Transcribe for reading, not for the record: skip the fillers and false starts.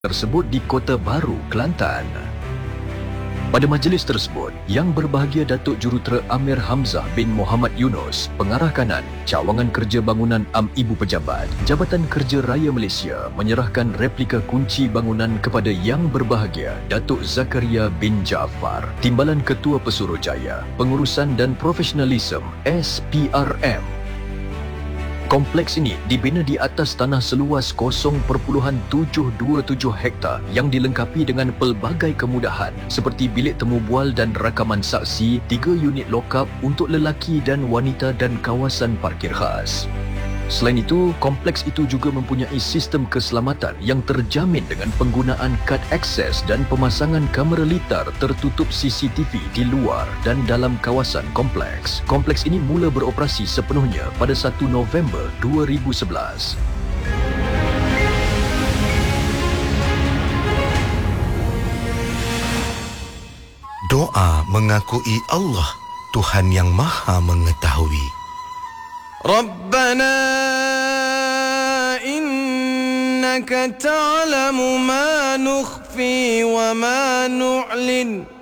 tersebut di Kota Baru, Kelantan. Pada majlis tersebut, Yang Berbahagia Datuk Jurutera Amir Hamzah bin Muhammad Yunus, Pengarah Kanan, Cawangan Kerja Bangunan Ibu Pejabat, Jabatan Kerja Raya Malaysia menyerahkan replika kunci bangunan kepada Yang Berbahagia Datuk Zakaria bin Jaafar, Timbalan Ketua Pesuruhjaya, Pengurusan dan Profesionalism SPRM. Kompleks ini dibina di atas tanah seluas 0.727 hektar yang dilengkapi dengan pelbagai kemudahan seperti bilik temu bual dan rakaman saksi, 3 unit lock-up untuk lelaki dan wanita dan kawasan parkir khas. Selain itu, kompleks itu juga mempunyai sistem keselamatan yang terjamin dengan penggunaan kad akses dan pemasangan kamera litar tertutup CCTV di luar dan dalam kawasan kompleks. Kompleks ini mula beroperasi sepenuhnya pada 1 November 2011. Doa mengakui Allah, Tuhan yang Maha Mengetahui. ربنا إنك تعلم ما نخفي وما نعلن